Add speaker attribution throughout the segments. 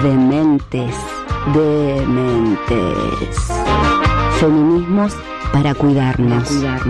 Speaker 1: Dementes. Feminismos para cuidarnos.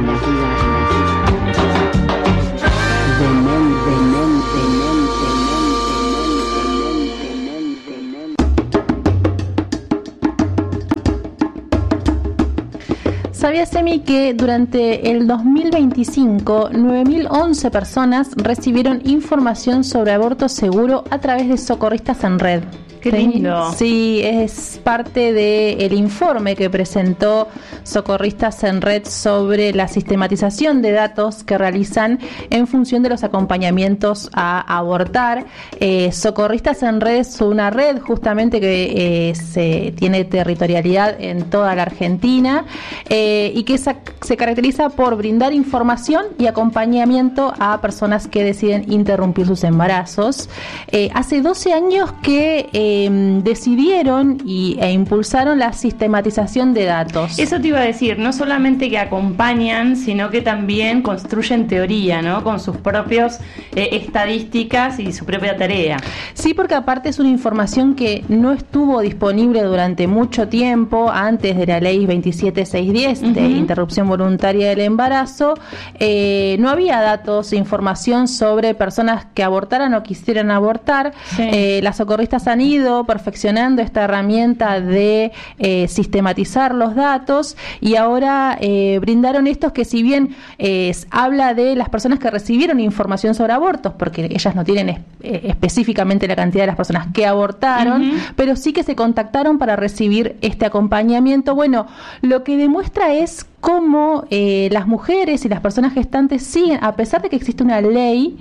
Speaker 2: ¿Sabías, Emi, que durante el 2025 9.011 personas recibieron información sobre aborto seguro a través de Socorristas en Red?
Speaker 3: ¡Qué lindo!
Speaker 2: Sí, es parte del informe que presentó Socorristas en Red sobre la sistematización de datos que realizan en función de los acompañamientos a abortar. Socorristas en Red es una red justamente que se tiene territorialidad en toda la Argentina y que se caracteriza por brindar información y acompañamiento a personas que deciden interrumpir sus embarazos. Hace 12 años que decidieron e impulsaron la sistematización de datos.
Speaker 3: Eso te iba a decir, no solamente que acompañan, sino que también construyen teoría, ¿no? Con sus propias estadísticas y su propia tarea.
Speaker 2: Sí, porque aparte es una información que no estuvo disponible durante mucho tiempo antes de la ley 27610 de interrupción voluntaria del embarazo. No había datos, información sobre personas que abortaran o quisieran abortar. Sí. Las socorristas han ido perfeccionando esta herramienta de sistematizar los datos y ahora brindaron estos que, si bien habla de las personas que recibieron información sobre abortos, porque ellas no tienen específicamente la cantidad de las personas que abortaron, pero sí que se contactaron para recibir este acompañamiento. Bueno, lo que demuestra es cómo las mujeres y las personas gestantes siguen, a pesar de que existe una ley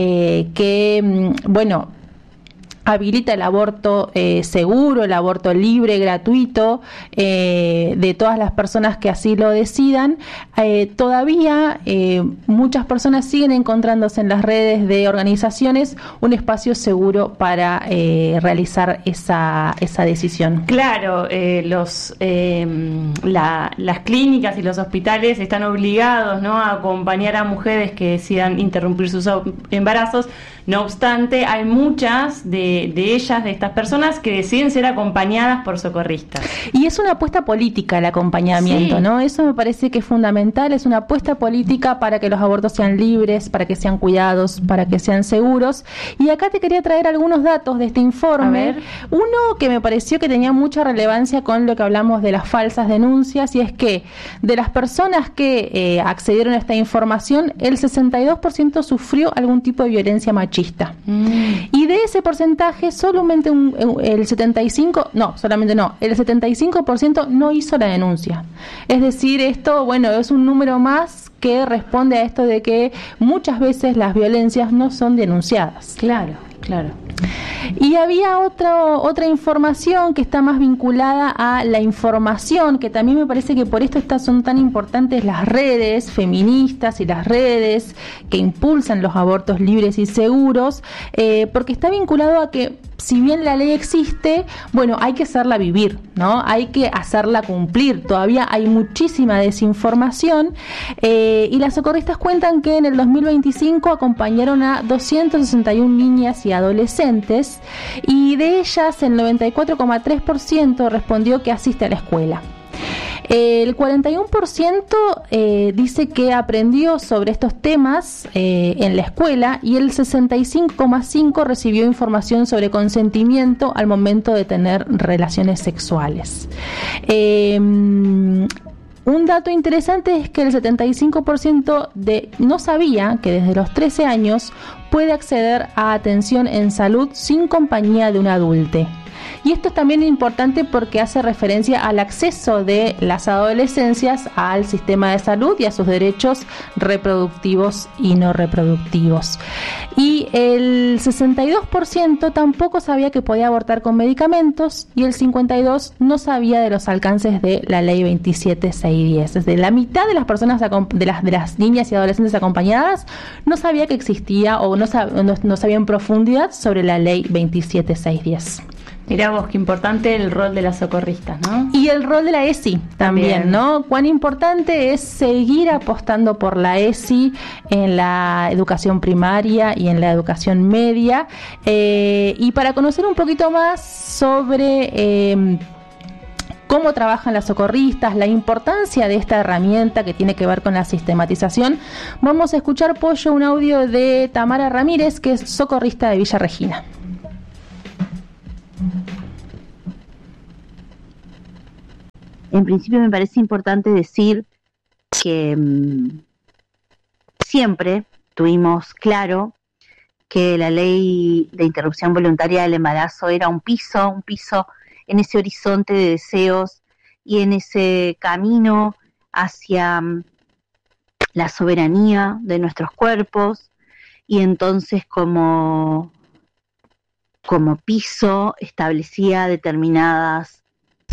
Speaker 2: que, habilita el aborto seguro, el aborto libre, gratuito, de todas las personas que así lo decidan. Todavía muchas personas siguen encontrándose en las redes de organizaciones un espacio seguro para realizar esa decisión.
Speaker 3: Claro, las clínicas y los hospitales están obligados, ¿no?, a acompañar a mujeres que decidan interrumpir sus embarazos. No obstante, hay muchas de ellas, de estas personas, que deciden ser acompañadas por socorristas.
Speaker 2: Y es una apuesta política el acompañamiento, sí, ¿no? Eso me parece que es fundamental, es una apuesta política para que los abortos sean libres, para que sean cuidados, para que sean seguros. Y acá te quería traer algunos datos de este informe. Uno que me pareció que tenía mucha relevancia con lo que hablamos de las falsas denuncias, y es que de las personas que accedieron a esta información, el 62% sufrió algún tipo de violencia machista. Y de ese porcentaje, solamente el 75% no hizo la denuncia. Es decir, esto, es un número más que responde a esto de que muchas veces las violencias no son denunciadas.
Speaker 3: Claro.
Speaker 2: Y había otra información que está más vinculada a la información, que también me parece que por esto son tan importantes las redes feministas y las redes que impulsan los abortos libres y seguros, porque está vinculado a que, si bien la ley existe, hay que hacerla vivir, ¿no? Hay que hacerla cumplir. Todavía hay muchísima desinformación, y las socorristas cuentan que en el 2025 acompañaron a 261 niñas y adolescentes, y de ellas el 94,3% respondió que asiste a la escuela. El 41% dice que aprendió sobre estos temas en la escuela, y el 65,5% recibió información sobre consentimiento al momento de tener relaciones sexuales. Un dato interesante es que el 75% no sabía que desde los 13 años puede acceder a atención en salud sin compañía de un adulto. Y esto es también importante porque hace referencia al acceso de las adolescencias al sistema de salud y a sus derechos reproductivos y no reproductivos. Y el 62% tampoco sabía que podía abortar con medicamentos, y el 52% no sabía de los alcances de la ley 27610. Desde la mitad de las personas, de las niñas y adolescentes acompañadas, no sabía que existía o no sabía en profundidad sobre la ley 27610.
Speaker 3: Mirá vos, qué importante el rol de las socorristas, ¿no?
Speaker 2: Y el rol de la ESI también, ¿no? Cuán importante es seguir apostando por la ESI en la educación primaria y en la educación media. Y para conocer un poquito más sobre cómo trabajan las socorristas, la importancia de esta herramienta que tiene que ver con la sistematización, vamos a escuchar, Pollo, un audio de Tamara Ramírez, que es socorrista de Villa Regina.
Speaker 4: En principio me parece importante decir que siempre tuvimos claro que la ley de interrupción voluntaria del embarazo era un piso en ese horizonte de deseos y en ese camino hacia la soberanía de nuestros cuerpos, y entonces como piso establecía determinadas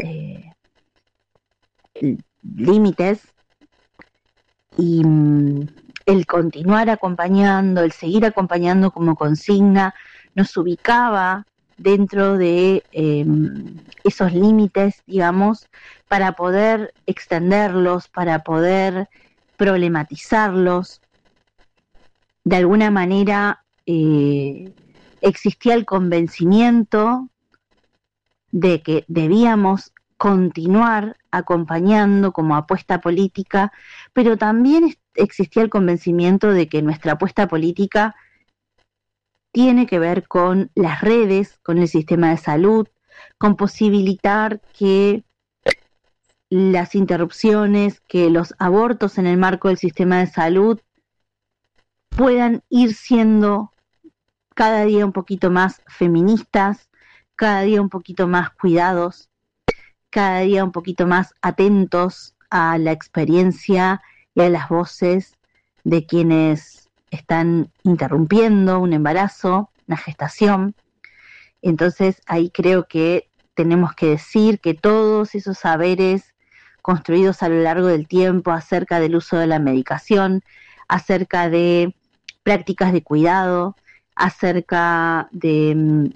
Speaker 4: límites, y el continuar acompañando, el seguir acompañando como consigna, nos ubicaba dentro de esos límites, digamos, para poder extenderlos, para poder problematizarlos. De alguna manera existía el convencimiento de que debíamos continuar acompañando como apuesta política, pero también existía el convencimiento de que nuestra apuesta política tiene que ver con las redes, con el sistema de salud, con posibilitar que las interrupciones, que los abortos en el marco del sistema de salud puedan ir siendo cada día un poquito más feministas, cada día un poquito más cuidados, cada día un poquito más atentos a la experiencia y a las voces de quienes están interrumpiendo un embarazo, una gestación. Entonces ahí creo que tenemos que decir que todos esos saberes construidos a lo largo del tiempo acerca del uso de la medicación, acerca de prácticas de cuidado, acerca de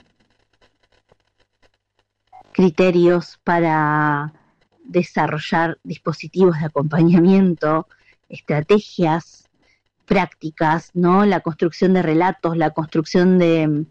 Speaker 4: criterios para desarrollar dispositivos de acompañamiento, estrategias, prácticas, ¿no? La construcción de relatos, la construcción de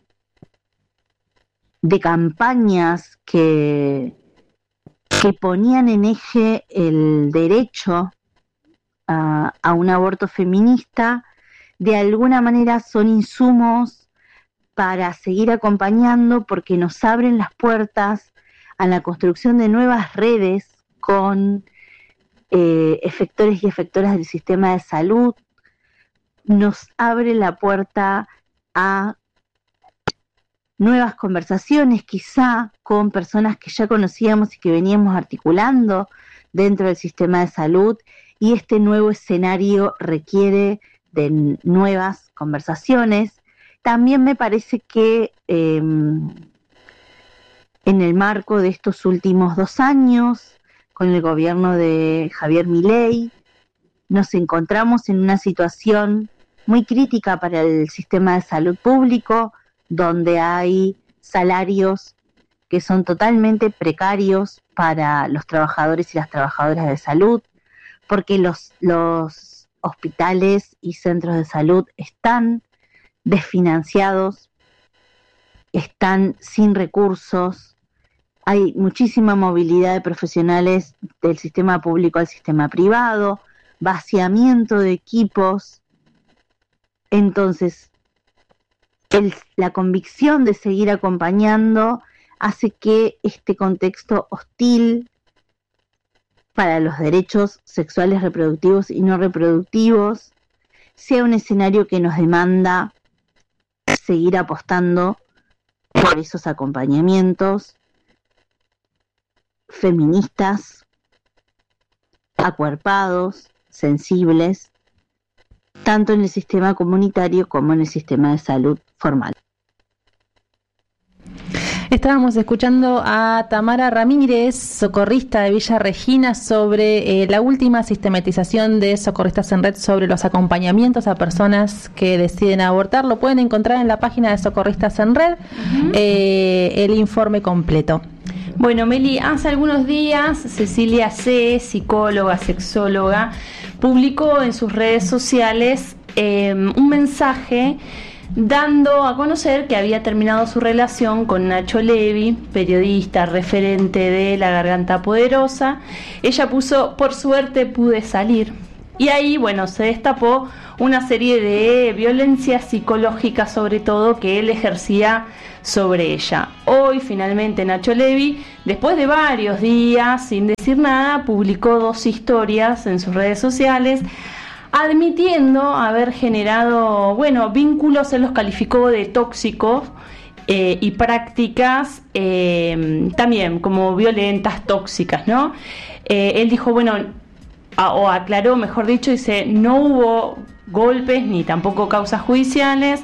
Speaker 4: campañas que ponían en eje el derecho a un aborto feminista, de alguna manera son insumos para seguir acompañando, porque nos abren las puertas a la construcción de nuevas redes con efectores y efectoras del sistema de salud, nos abre la puerta a nuevas conversaciones, quizá con personas que ya conocíamos y que veníamos articulando dentro del sistema de salud, y este nuevo escenario requiere de nuevas conversaciones. También me parece que en el marco de estos últimos 2 años, con el gobierno de Javier Milei, nos encontramos en una situación muy crítica para el sistema de salud público, donde hay salarios que son totalmente precarios para los trabajadores y las trabajadoras de salud, porque los hospitales y centros de salud están desfinanciados, están sin recursos, hay muchísima movilidad de profesionales del sistema público al sistema privado, vaciamiento de equipos. Entonces, la convicción de seguir acompañando hace que este contexto hostil para los derechos sexuales reproductivos y no reproductivos sea un escenario que nos demanda seguir apostando por esos acompañamientos feministas, acuerpados, sensibles, tanto en el sistema comunitario como en el sistema de salud formal.
Speaker 2: Estábamos escuchando a Tamara Ramírez, socorrista de Villa Regina, sobre la última sistematización de Socorristas en Red sobre los acompañamientos a personas que deciden abortar. Lo pueden encontrar en la página de Socorristas en Red. el informe completo.
Speaker 3: Bueno, Meli, hace algunos días Cecilia C., psicóloga, sexóloga, publicó en sus redes sociales un mensaje dando a conocer que había terminado su relación con Nacho Levi, periodista, referente de La Garganta Poderosa. Ella puso: por suerte pude salir. Y ahí, bueno, se destapó una serie de violencias psicológicas, sobre todo, que él ejercía sobre ella. Hoy, finalmente, Nacho Levi, después de varios días sin decir nada, publicó 2 historias en sus redes sociales, admitiendo haber generado, bueno, vínculos, él los calificó de tóxicos, y prácticas también como violentas, tóxicas, ¿no? Él dijo, bueno, o aclaró, mejor dicho, dice, no hubo golpes ni tampoco causas judiciales,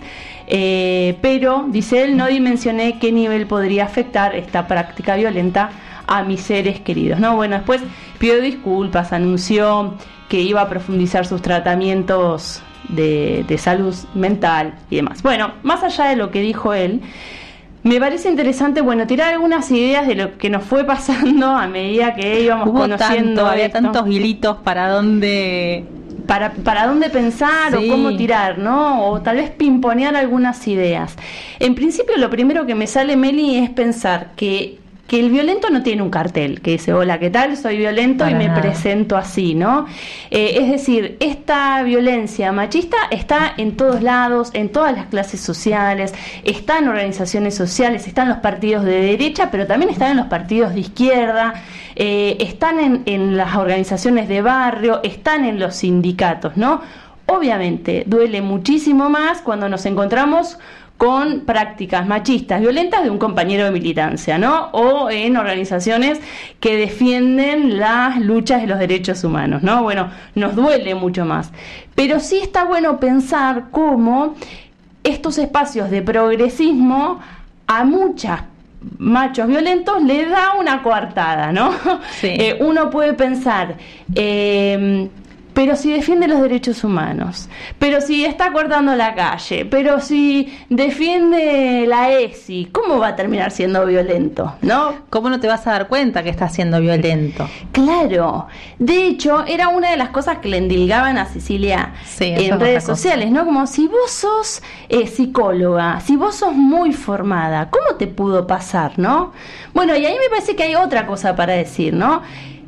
Speaker 3: pero, dice él, no dimensioné qué nivel podría afectar esta práctica violenta a mis seres queridos, ¿no? Bueno, después pidió disculpas, anunció que iba a profundizar sus tratamientos de salud mental y demás. Bueno, más allá de lo que dijo él, me parece interesante, bueno, tirar algunas ideas de lo que nos fue pasando a medida que íbamos conociendo.
Speaker 2: Había tantos hilitos para dónde
Speaker 3: pensar, sí, o cómo tirar, ¿no? O tal vez pimponear algunas ideas. En principio, lo primero que me sale, Meli, es pensar que el violento no tiene un cartel que dice, hola, ¿qué tal? Soy violento y me presento así, ¿no? Es decir, esta violencia machista está en todos lados, en todas las clases sociales, está en organizaciones sociales, está en los partidos de derecha, pero también está en los partidos de izquierda, están en las organizaciones de barrio, están en los sindicatos, ¿no? Obviamente, duele muchísimo más cuando nos encontramos con prácticas machistas violentas de un compañero de militancia, ¿no? O en organizaciones que defienden las luchas de los derechos humanos, ¿no? Bueno, nos duele mucho más. Pero sí está bueno pensar cómo estos espacios de progresismo a muchas machos violentos le da una coartada, ¿no? Sí. Uno puede pensar, pero si defiende los derechos humanos, pero si está cortando la calle, pero si defiende la ESI, ¿cómo va a terminar siendo violento? ¿No?
Speaker 2: ¿Cómo no te vas a dar cuenta que está siendo violento?
Speaker 3: Claro. De hecho, era una de las cosas que le endilgaban a Cecilia en redes sociales, ¿no? Como, si vos sos psicóloga, si vos sos muy formada, ¿cómo te pudo pasar, no? Bueno, y ahí me parece que hay otra cosa para decir, ¿no?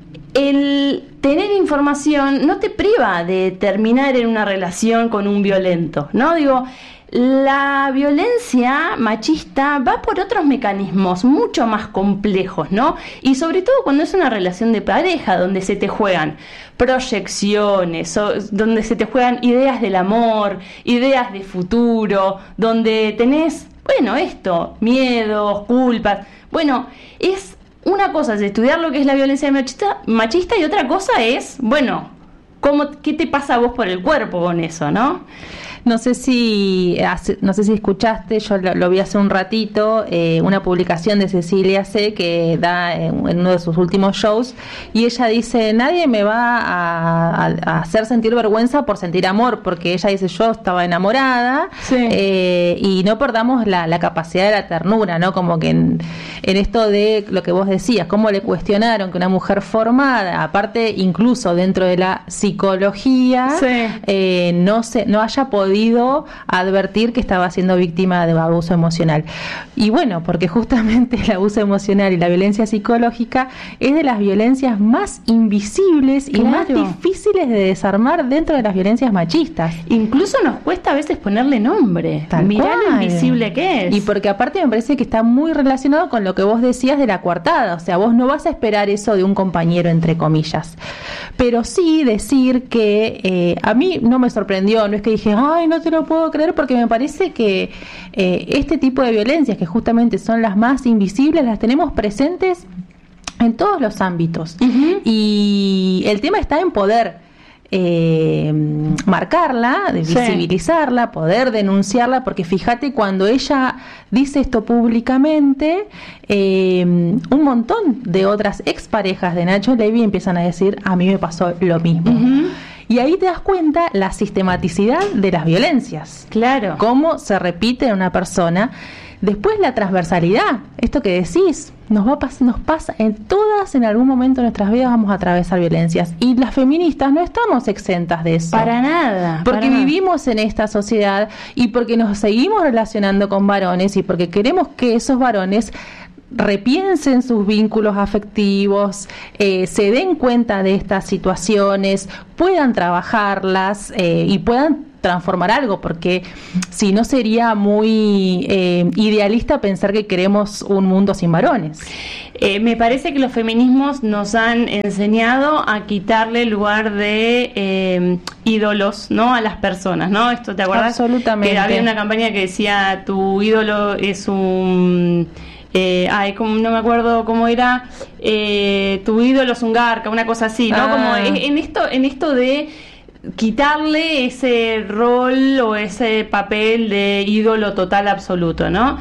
Speaker 3: El tener información no te priva de terminar en una relación con un violento, ¿no? Digo, la violencia machista va por otros mecanismos mucho más complejos, ¿no? Y sobre todo cuando es una relación de pareja, donde se te juegan proyecciones, donde se te juegan ideas del amor, ideas de futuro, donde tenés, bueno, esto, miedos, culpas. Bueno, es una cosa es estudiar lo que es la violencia machista y otra cosa es, bueno, ¿qué te pasa a vos por el cuerpo con eso, no?
Speaker 2: No sé si escuchaste, yo lo vi hace un ratito, una publicación de Cecilia C. que da en uno de sus últimos shows, y ella dice, nadie me va a hacer sentir vergüenza por sentir amor, porque ella dice, yo estaba enamorada, sí, y no perdamos la capacidad de la ternura, ¿no? Como que en esto de lo que vos decías, cómo le cuestionaron que una mujer formada, aparte incluso dentro de la psicología, sí, no haya podido advertir que estaba siendo víctima de abuso emocional. Y bueno, porque justamente el abuso emocional y la violencia psicológica es de las violencias más invisibles, claro, y más difíciles de desarmar dentro de las violencias machistas.
Speaker 3: Incluso nos cuesta a veces ponerle nombre. Mirá lo invisible que es.
Speaker 2: Y porque aparte me parece que está muy relacionado con lo que vos decías de la coartada. O sea, vos no vas a esperar eso de un compañero, entre comillas. Pero sí decir que a mí no me sorprendió, no es que dije, ay, no te lo puedo creer, porque me parece que este tipo de violencias, que justamente son las más invisibles, las tenemos presentes en todos los ámbitos. Uh-huh. Y el tema está en poder marcarla, visibilizarla, poder denunciarla, porque fíjate, cuando ella dice esto públicamente, un montón de otras exparejas de Nacho Levi empiezan a decir, a mí me pasó lo mismo. Uh-huh. Y ahí te das cuenta la sistematicidad de las violencias.
Speaker 3: Claro.
Speaker 2: Cómo se repite en una persona Después la transversalidad, esto que decís, nos pasa en todas, en algún momento de nuestras vidas vamos a atravesar violencias, y las feministas no estamos exentas de eso.
Speaker 3: Para nada.
Speaker 2: Porque vivimos en esta sociedad y porque nos seguimos relacionando con varones y porque queremos que esos varones repiensen sus vínculos afectivos, se den cuenta de estas situaciones, puedan trabajarlas y puedan transformar algo, porque si no sería muy idealista pensar que queremos un mundo sin varones.
Speaker 3: Me parece que los feminismos nos han enseñado a quitarle el lugar de ídolos, ¿no?, a las personas, ¿no? Esto, ¿te acuerdas?
Speaker 2: Absolutamente.
Speaker 3: Que había una campaña que decía, tu ídolo es un... no me acuerdo cómo era, tu ídolo es un garca, una cosa así, ¿no? Como en esto de quitarle ese rol o ese papel de ídolo total absoluto, ¿no?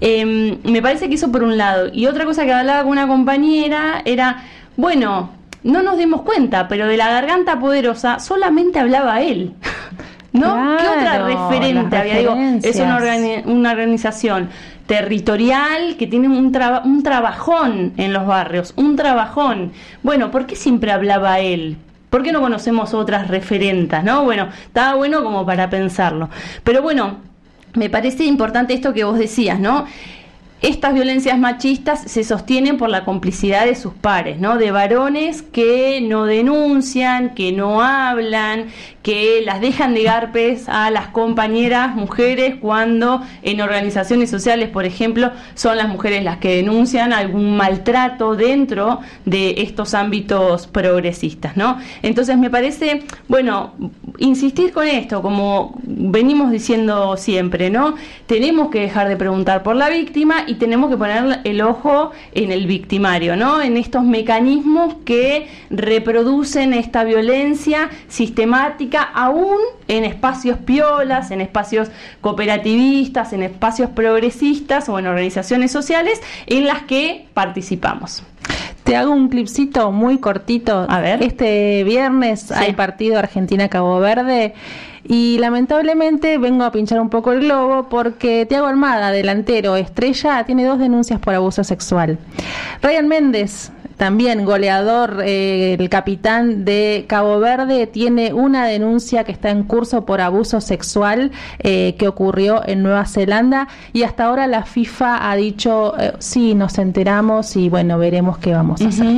Speaker 3: Me parece que eso por un lado. Y otra cosa que hablaba con una compañera era, bueno, no nos dimos cuenta, pero de la garganta poderosa solamente hablaba él. ¿No?
Speaker 2: Claro,
Speaker 3: ¿qué otra referente había? Digo, es una organización territorial que tiene un trabajón en los barrios, un trabajón. Bueno, ¿por qué siempre hablaba él? ¿Por qué no conocemos otras referentas, no? Bueno, estaba bueno como para pensarlo. Pero bueno, me parece importante esto que vos decías, ¿no? Estas violencias machistas se sostienen por la complicidad de sus pares, ¿no? De varones que no denuncian, que no hablan, que las dejan de garpes a las compañeras mujeres cuando en organizaciones sociales, por ejemplo, son las mujeres las que denuncian algún maltrato dentro de estos ámbitos progresistas, ¿no? Entonces me parece, bueno, insistir con esto, como venimos diciendo siempre, ¿no? Tenemos que dejar de preguntar por la víctima y tenemos que poner el ojo en el victimario, ¿no? En estos mecanismos que reproducen esta violencia sistemática, aún en espacios piolas, en espacios cooperativistas, en espacios progresistas o en organizaciones sociales en las que participamos.
Speaker 2: Te hago un clipcito muy cortito.
Speaker 3: A ver.
Speaker 2: Este viernes hay partido Argentina-Cabo Verde y lamentablemente vengo a pinchar un poco el globo porque Thiago Almada, delantero estrella, tiene 2 denuncias por abuso sexual. Ryan Méndez, también goleador, el capitán de Cabo Verde, tiene una denuncia que está en curso por abuso sexual que ocurrió en Nueva Zelanda, y hasta ahora la FIFA ha dicho sí, nos enteramos y bueno, veremos qué vamos a hacer.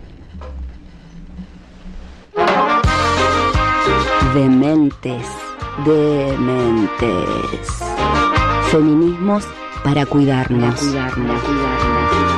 Speaker 1: Dementes. Feminismos para cuidarnos.